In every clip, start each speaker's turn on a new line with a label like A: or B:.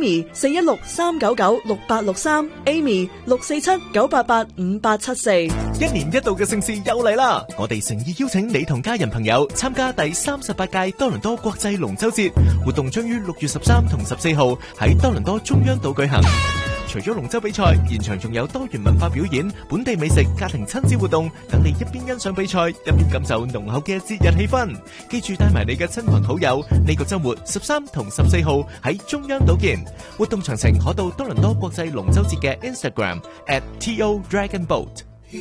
A: Amy 647-988-5874。
B: 一年一度嘅盛事又嚟啦！我哋誠意邀請你同家人朋友參加第38屆多倫多國際龍舟節活動，將於6月13同14號喺多倫多中央島舉行。除咗龍舟比賽，現場仲有多元文化表演、本地美食、家庭親子活動，等你一邊欣賞比賽，一邊感受濃厚嘅節日氣氛。記住帶埋你嘅親朋好友，呢個周末13同14號喺中央島見。活動詳情可到多倫多國際龍舟節嘅 Instagram @TODragonBoat。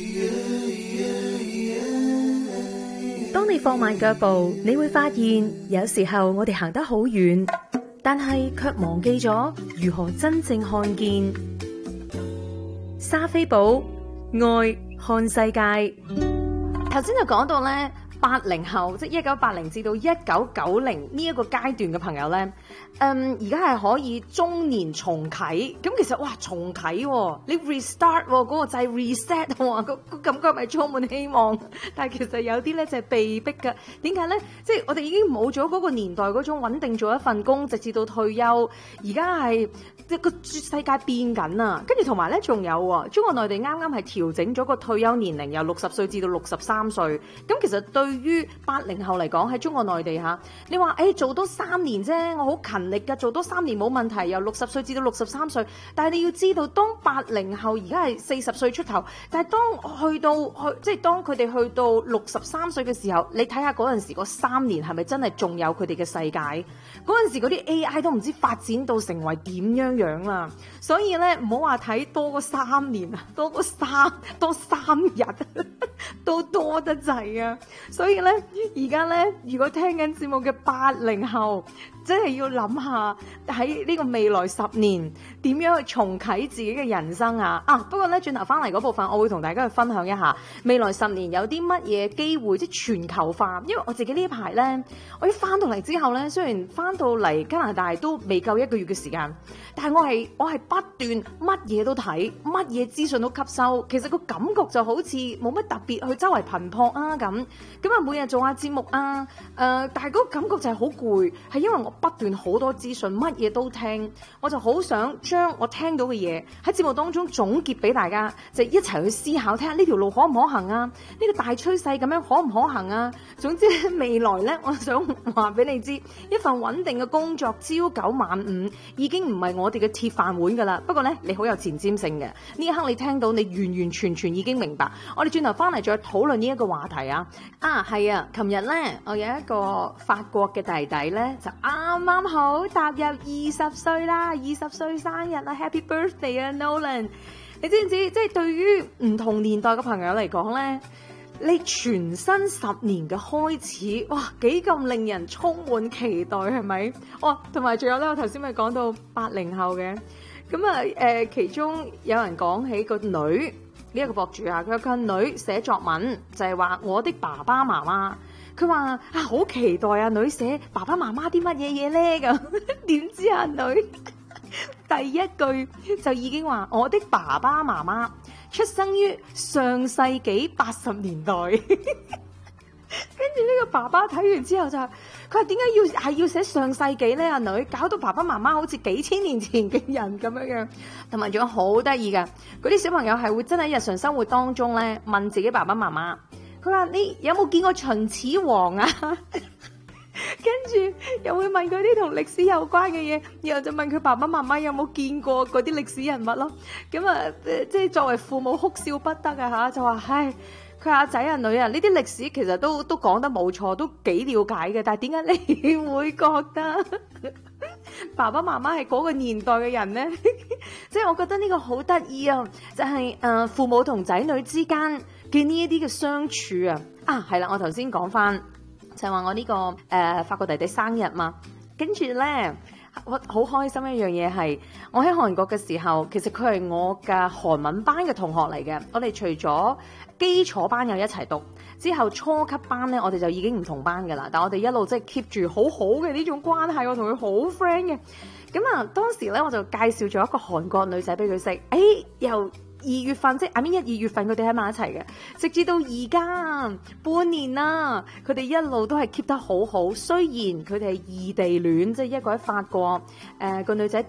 C: 當你放慢腳步，你會發現有時候我哋行得好遠，但係卻忘記咗如何真正看見。莎菲寶愛看世界，頭先就講到咧，80後即係1980至到1990呢一個階段嘅朋友咧，而家係可以中年重啟。咁其實哇，重啟喎，你 restart 喎，嗰個掣 reset 喎，個感覺咪充滿希望。但係其實有啲咧就係被逼㗎。點解咧？即係我哋已經冇咗嗰個年代嗰種穩定做一份工，直至到退休。而家係即係個世界變緊啊！跟住同埋咧，仲有喎，中國內地啱啱係調整咗個退休年齡，由60歲至到63歲。咁其實對於80後嚟講，喺中國內地嚇，你話做多3年啫，我好勤力㗎，做多3年冇問題，由60歲至到63歲。但係你要知道，當80後而家係40歲出頭，但係當當佢哋去到63歲嘅時候，你睇下嗰陣時嗰3年係咪真係仲有佢哋嘅世界？嗰陣時嗰啲 AI 都唔知發展到成為點樣啦。所以咧，唔好話睇多過3年啊，多3日都多得滯啊！所以咧，而家咧，如果聽緊節目嘅80後，真係要諗下喺呢個未來10年點樣去重啟自己嘅人生啊！不過咧，轉頭翻嚟嗰部分，我會同大家去分享一下未來10年有啲乜嘢機會，即係全球化。因為我自己呢一排咧，我一翻到嚟之後咧，雖然翻到嚟加拿大都未夠1個月嘅時間，但係我係不斷乜嘢都睇，乜嘢資訊都吸收。其實個感覺就好似冇乜特別去周圍頻撲啊咁啊，每日做下節目啊，但係嗰個感覺就係好攰，係因為我不斷好多資訊，乜嘢都聽，我就好想將我聽到嘅嘢喺節目當中總結俾大家，就一齊去思考，睇下呢條路可唔可行啊？呢個大趨勢咁樣可唔可行啊？總之未來呢，我想話俾你知，一份穩定嘅工作，朝9晚5，已經唔係我哋嘅鐵飯碗噶啦。不過呢，你好有前瞻性嘅，呢一刻你聽到，你完完全全已經明白。我哋轉頭翻嚟再討論呢一個話題啊！係啊，琴日呢，我有一個法國嘅弟弟呢，就啱啱好踏入20歲啦，20歲生日啦 ，Happy Birthday 啊 ，Nolan！ 你知唔知？即係對於唔同年代嘅朋友嚟講呢，你全新10年嘅開始，哇，幾咁令人充滿期待，係咪？哇，同埋仲有呢，我頭先咪講到80後嘅，咁啊其中有人講起個女。呢一個博主啊，佢有個女寫作文，就係話我的爸爸媽媽。佢話好期待啊，女寫爸爸媽媽啲乜嘢嘢咧咁。點知啊，女第一句就已經話我的爸爸媽媽出生於上世紀80年代。跟住呢個爸爸睇完之後就，佢話點解要寫上世紀咧？阿女搞到爸爸媽媽好似幾千年前嘅人咁樣樣，同埋仲有好得意噶，嗰啲小朋友係會真喺日常生活當中咧問自己爸爸媽媽，佢話你有冇見過秦始皇啊？跟住又會問佢啲同歷史有關嘅嘢，然後就問佢爸爸媽媽有冇見過嗰啲歷史人物咯。咁啊，即係作為父母哭笑不得啊吓，就話唉。佢阿仔啊女啊，呢啲歷史其實都講得冇錯，都幾了解嘅。但係點解你會覺得爸爸媽媽係嗰個年代嘅人呢？即係我覺得呢個好得意啊！就係父母同仔女之間嘅呢一啲嘅相處啊。係啦，我頭先講翻就係話我呢個法國弟弟生日嘛，跟住咧。我好開心一樣嘢係，我喺韓國嘅時候，其實佢係我嘅韓文班嘅同學嚟嘅。我哋除咗基礎班有一齊讀，之後初級班咧，我哋就已經唔同班噶啦。但我哋一路即係 keep 住好好嘅呢種關係，我同佢好 friend 嘅。咁啊，當時咧我就介紹咗一個韓國女仔俾佢識，又2月份即係1、2月份佢哋喺埋一齊嘅，直至到而家半年啦，佢哋一路都係 keep 得好好。雖然佢哋係異地戀，即係一個喺法國，個女仔